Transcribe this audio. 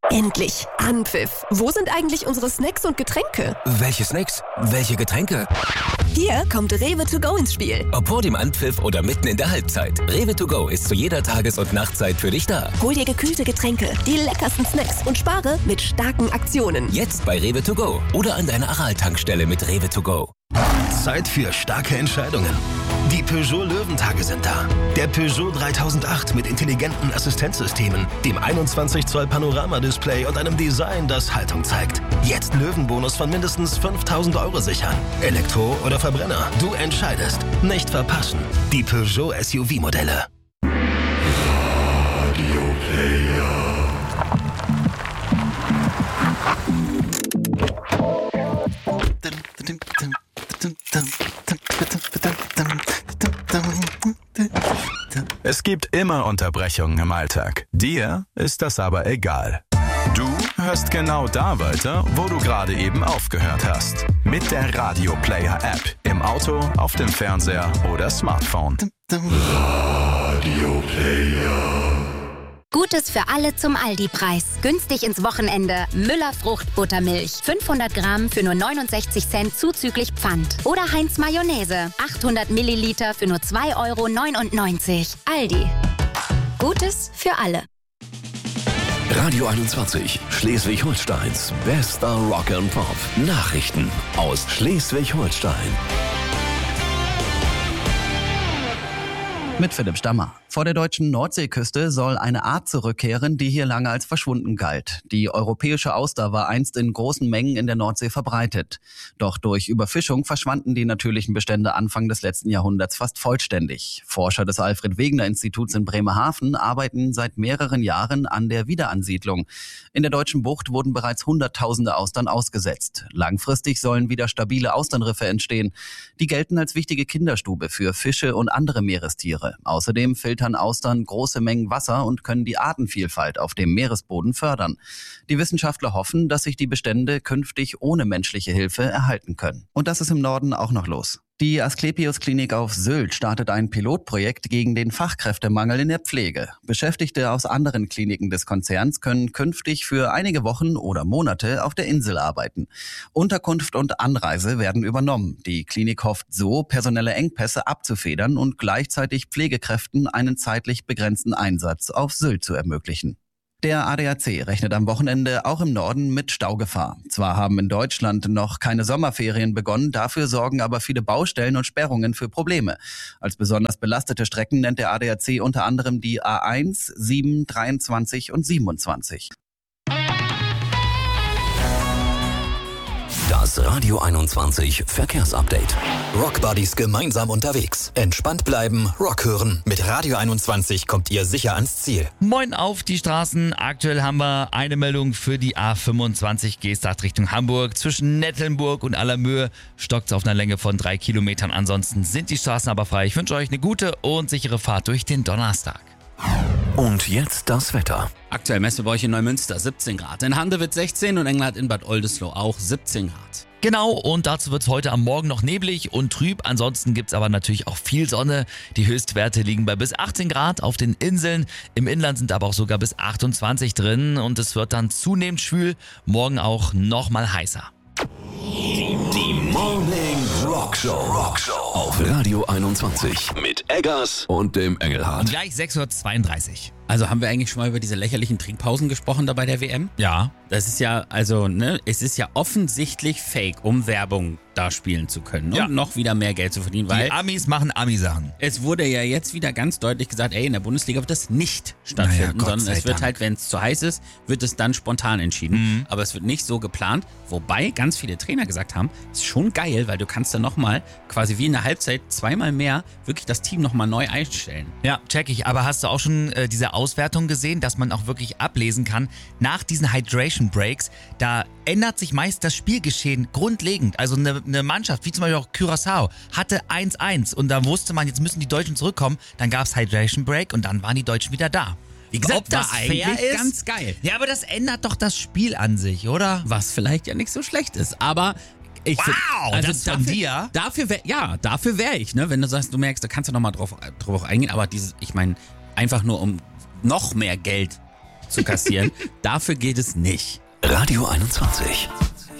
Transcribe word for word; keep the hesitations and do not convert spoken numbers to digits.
Endlich, Anpfiff. Wo sind eigentlich unsere Snacks und Getränke? Welche Snacks? Welche Getränke? Hier kommt Rewe to go ins Spiel. Ob vor dem Anpfiff oder mitten in der Halbzeit. Rewe to go ist zu jeder Tages- und Nachtzeit für dich da. Hol dir gekühlte Getränke, die leckersten Snacks und spare mit starken Aktionen. Jetzt bei Rewe to go oder an deiner Aral-Tankstelle mit Rewe to go. Zeit für starke Entscheidungen. Die Peugeot Löwentage sind da. Der Peugeot dreitausendacht mit intelligenten Assistenzsystemen, dem einundzwanzig Zoll Panorama-Display und einem Design, das Haltung zeigt. Jetzt Löwenbonus von mindestens fünftausend Euro sichern. Elektro oder Verbrenner, du entscheidest. Nicht verpassen. Die Peugeot S U V-Modelle. Radio Player. Es gibt immer Unterbrechungen im Alltag. Dir ist das aber egal. Du hörst genau da weiter, wo du gerade eben aufgehört hast. Mit der Radio Player App. Im Auto, auf dem Fernseher oder Smartphone. Radio Player. Gutes für alle zum Aldi-Preis. Günstig ins Wochenende. Müller Fruchtbuttermilch. fünfhundert Gramm für nur neunundsechzig Cent zuzüglich Pfand. Oder Heinz Mayonnaise. achthundert Milliliter für nur zwei Euro neunundneunzig. Aldi. Gutes für alle. Radio einundzwanzig, Schleswig-Holsteins bester Rock and Pop. Nachrichten aus Schleswig-Holstein. Mit Philipp Stammer. Vor der deutschen Nordseeküste soll eine Art zurückkehren, die hier lange als verschwunden galt. Die europäische Auster war einst in großen Mengen in der Nordsee verbreitet. Doch durch Überfischung verschwanden die natürlichen Bestände Anfang des letzten Jahrhunderts fast vollständig. Forscher des Alfred-Wegener-Instituts in Bremerhaven arbeiten seit mehreren Jahren an der Wiederansiedlung. In der deutschen Bucht wurden bereits Hunderttausende Austern ausgesetzt. Langfristig sollen wieder stabile Austernriffe entstehen. Die gelten als wichtige Kinderstube für Fische und andere Meerestiere. Außerdem filtern Austern große Mengen Wasser und können die Artenvielfalt auf dem Meeresboden fördern. Die Wissenschaftler hoffen, dass sich die Bestände künftig ohne menschliche Hilfe erhalten können. Und das ist im Norden auch noch los. Die Asklepios-Klinik auf Sylt startet ein Pilotprojekt gegen den Fachkräftemangel in der Pflege. Beschäftigte aus anderen Kliniken des Konzerns können künftig für einige Wochen oder Monate auf der Insel arbeiten. Unterkunft und Anreise werden übernommen. Die Klinik hofft so, personelle Engpässe abzufedern und gleichzeitig Pflegekräften einen zeitlich begrenzten Einsatz auf Sylt zu ermöglichen. Der A D A C rechnet am Wochenende auch im Norden mit Staugefahr. Zwar haben in Deutschland noch keine Sommerferien begonnen, dafür sorgen aber viele Baustellen und Sperrungen für Probleme. Als besonders belastete Strecken nennt der A D A C unter anderem die A eins, sieben, dreiundzwanzig und siebenundzwanzig. Das Radio einundzwanzig Verkehrsupdate. Rockbuddies gemeinsam unterwegs. Entspannt bleiben, Rock hören. Mit Radio einundzwanzig kommt ihr sicher ans Ziel. Moin auf die Straßen. Aktuell haben wir eine Meldung für die A fünfundzwanzig Gestacht Richtung Hamburg. Zwischen Nettelnburg und Allermöhe stockt es auf einer Länge von drei Kilometern. Ansonsten sind die Straßen aber frei. Ich wünsche euch eine gute und sichere Fahrt durch den Donnerstag. Und jetzt das Wetter. Aktuell messen wir bei euch in Neumünster siebzehn Grad, in Handewitt sechzehn und Englert in Bad Oldesloe auch siebzehn Grad. Genau, und dazu wird es heute am Morgen noch neblig und trüb. Ansonsten gibt es aber natürlich auch viel Sonne. Die Höchstwerte liegen bei bis achtzehn Grad auf den Inseln. Im Inland sind aber auch sogar bis achtundzwanzig drin und es wird dann zunehmend schwül. Morgen auch noch mal heißer. Die Morning Rock Show. Rock Show auf Radio einundzwanzig mit Eggers und dem Engelhardt. Gleich sechs Uhr zweiunddreißig. Also haben wir eigentlich schon mal über diese lächerlichen Trinkpausen gesprochen da bei der W M? Ja. Das ist ja, also, ne, es ist ja offensichtlich fake, um Werbung da spielen zu können und ja. noch wieder mehr Geld zu verdienen, weil die Amis machen Ami-Sachen. Es wurde ja jetzt wieder ganz deutlich gesagt, ey, in der Bundesliga wird das nicht stattfinden, naja, sondern es wird Dank. halt, wenn es zu heiß ist, wird es dann spontan entschieden. Mhm. Aber es wird nicht so geplant, wobei ganz viele Trainer gesagt haben, ist schon geil, weil du kannst dann nochmal quasi wie in der Halbzeit zweimal mehr wirklich das Team nochmal neu einstellen. Ja, check ich. Aber hast du auch schon äh, diese Auswertung gesehen, dass man auch wirklich ablesen kann, nach diesen Hydration Breaks, da ändert sich meist das Spielgeschehen grundlegend. Also eine, eine Mannschaft, wie zum Beispiel auch Curaçao, hatte eins eins und da wusste man, jetzt müssen die Deutschen zurückkommen. Dann gab es Hydration Break und dann waren die Deutschen wieder da. Wie gesagt, ob das war fair eigentlich ist? ganz geil. Ja, aber das ändert doch das Spiel an sich, oder? Was vielleicht ja nicht so schlecht ist, aber ich wow, find, also das von dafür, dir? Dafür wär, ja, dafür wäre ich, ne? Wenn du sagst, du merkst, da kannst du nochmal drauf, drauf eingehen, aber dieses, ich meine, einfach nur um noch mehr Geld zu kassieren. Dafür geht es nicht. Radio einundzwanzig.